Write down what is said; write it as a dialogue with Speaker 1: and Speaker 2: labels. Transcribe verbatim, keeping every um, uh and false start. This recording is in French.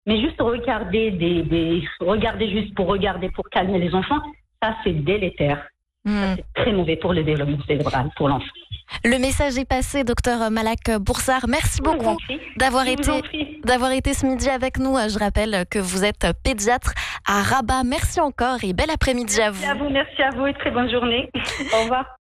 Speaker 1: Mais juste regarder, des, des, regarder juste pour regarder, pour calmer les enfants, ça c'est délétère.
Speaker 2: Mmh.
Speaker 1: Ça, c'est très mauvais pour le développement cérébral, pour l'enfant.
Speaker 2: Le message est passé, docteur Malak Boursard. Merci beaucoup d'avoir été, d'avoir été ce midi avec nous. Je rappelle que vous êtes pédiatre à Rabat. Merci encore et bel après-midi
Speaker 1: merci
Speaker 2: à vous.
Speaker 1: Merci à vous, merci à vous et très bonne journée. Au revoir.